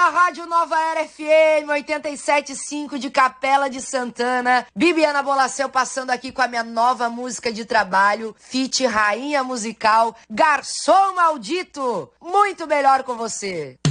pela Rádio Nova Era FM 87.5 de Capela de Santana. Bibiana Bolacel passando aqui com a minha nova música de trabalho, feat Rainha Musical, Garçom Maldito. Muito melhor com você.